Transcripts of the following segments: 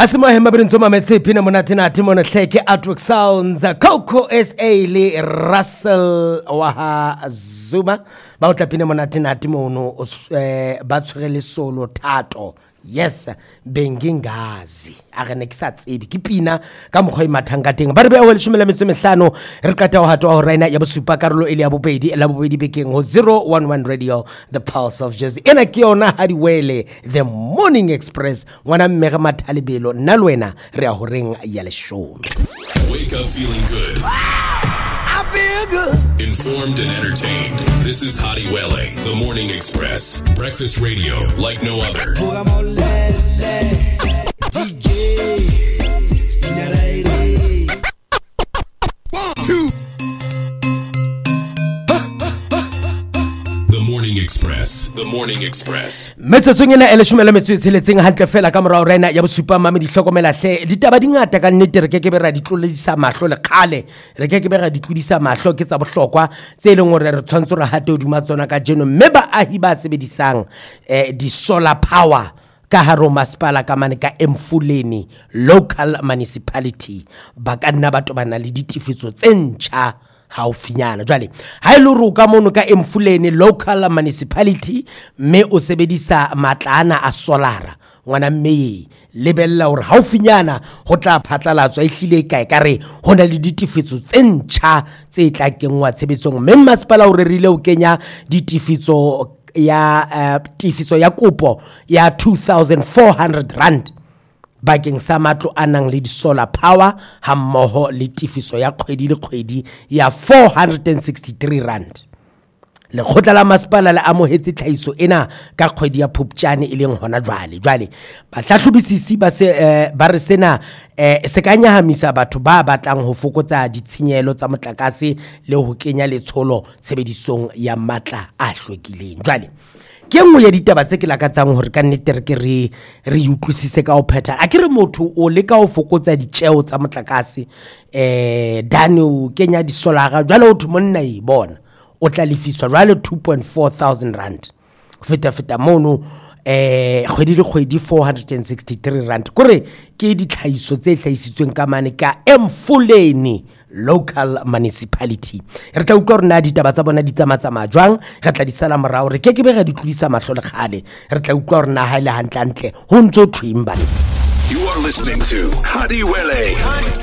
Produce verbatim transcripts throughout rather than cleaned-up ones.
Asimo hema brinzoma metsipina monatina timono hleke Artwork Sounds Coco S A le Russell wa Zuma ba o tlapina monatina timono ba tshwere solo thato. Yes, bengingazi agene ke sa tsebe ke pina ka mogoi mathanga teng ba re be o le shumela metso mehlano re kata o hatwa ho raina ya bosupa karolo ile ya bobedi la bobedi bekeng ho zero one one Radio, the pulse of Jersey. Ena ke yona Hadiwele, the Morning Express. Ngwana mmege mathalebelo nna le wena re a ho reng ya leshome. Wake up feeling good. I feel good. Informed and entertained. This is Hadiwele, the Morning Express. Breakfast radio like no other. One, two. The Morning Express. The Morning Express. Metsotsongena ele shumela metso itseletseng hantle fela ka morao rena ya bosupa mame di hlokomela hle ditaba di ngata ka nnete re keke be ra di tlolisa mahlo le khale re keke be ra di tlodisa mahlo ke tsa bohlokwa tse leng hore re tshwantse re hate oduma tsona ka jeno mme ba ahi ba sebedisang eh, di solar power ka haro masipala ka mane ka Emfuleni local municipality ba ka nna batho bana le ditifiso tse ntjha haufinyana jwale ha ile ru ka mono ka Emfuleni local municipality me o sebedisa matlana a solara ngwana mme lebella hore haufinyana ho tla phatlalatswa ehlile kae kare hona le ditifitso tse ntjha tse tla kengwa tshebetsong mme masipala o rerile o kenya ditifitso ya uh, tifiso ya kopo ya two thousand four hundred rand bakeng sa matlo anang le di solar power ha mmoho le tifiso ya kgwedi le kgwedi ya four hundred sixty-three rand. Le khotla la masipala le amohetse tlhaiso ena ka kgwedi ya Phuptjane e leng hona jwale jwale ba hlahlobisisi ba se eh, ba re sena eh, se ka nyahamisa batho ba batlang ho fokotsa ditshinyelo tsa motlakase le ho kenya letsholo tshebedisong ya matla a hlwekileng jwale ke nngwe ya ditaba tse ke lakatsang hore ka nnete re ke re re utlwisise ka o pheta a ke re motho o le ka ho fokotsa ditjeo tsa motlakase eh dane o kenya di solar jwale o thumonna e bona o tla lefiswa jwale two point four thousand rand feta feta mono eh kgwedi le kgwedi four hundred sixty-three rand kore ke di tlhaiso tse hlaisitsweng ka mane ka Emfuleni local municipality re tla utlwa rena ditaba tsa bona di tsamatsama jwang re tla di sala morao re ke ke be ga di tlodisa mahlo le khale re tla utlwa rena ha ile hantle hantle ho ntso thwimba. You are listening to Hadiwele,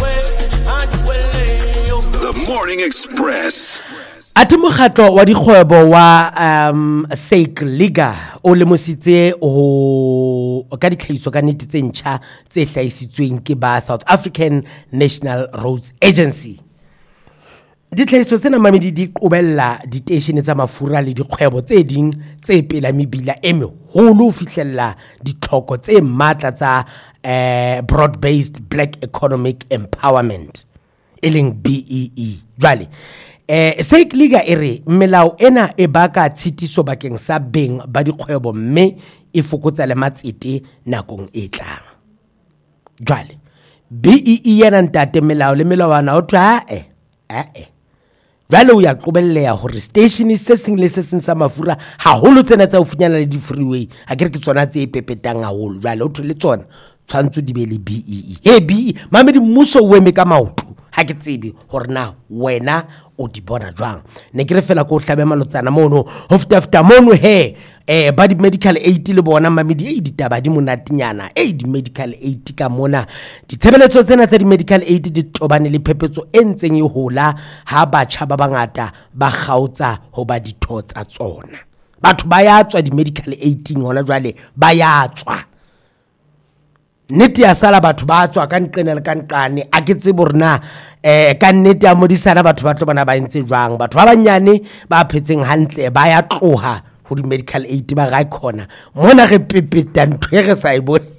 the Morning Express. Ati mokgatlo wa dikgwebo wa um Sake Liga o le mositse o ka ditlhaiso ka nnete tse ntjha tse hlaisitsweng ke ba South African National Roads Agency. Ditlhaiso tsena mamedi di qobella diteshene tsa mafura le dikgwebo tse ding tse pela mebila e meholo fihlella ditlhoko tse matla tsa eh, broad based black economic empowerment eling B E E jwale eh Sake Liga ere melao ena e baka tshitiso bakeng sa beng ba dikgwebo mme e fokotsa le matsete nakong e tlang jwale B E E yana ntate melao le melawana o twa eh eh jwale o ya qobelleha hore station se seng le se seng sa mafura haholo tsena tsa o funyana le di freeway ha ke re ke tsona tse ipepetang haholo jwale o thole tsona tshwantse di be le B E E he B E E mamedi mmuso o eme ka maoto ha ke tsebe hore na wena o di bona jwang ne ke re fela ko hlabe malotsana mono ho fitafita mono he eh ba di medical aid le bona mamedi e ditaba di monatinyana e di medical aid ka mona ditshebeletso tsena tsa di medical aid di tobane le phepetso e ntseng e hola ha batjha ba bangata ba kgaotsa ho ba ditho tsa tsona batho ba ya tswa di medical aid ngona jwale ba ya tswa nete ya sala batho ba tswa ka nqene le ka nqane a ke tse borna eh ka nnete ya modisana batho ba tlo bana ba ntse jwang batho ba banyane ba phetseng hantle ba ya tloha ho di medical aid ba ga khona mona re pepeta ntwe re sa e bone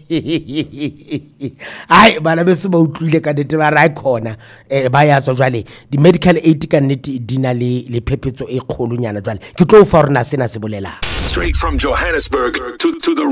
ai bana beso ba utlwile ka nnete ba ra khona eh ba ya tswa jwale di medical aid ka nnete dina le le phepetso e kgolonyana jwale ke tlo fa rena sena se bolela Straight from Johannesburg to to the